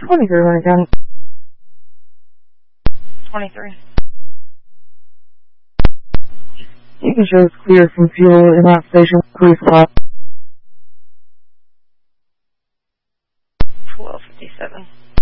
23 Warren County. 23. You can show it's clear from fuel in that station. Please stop. 1257.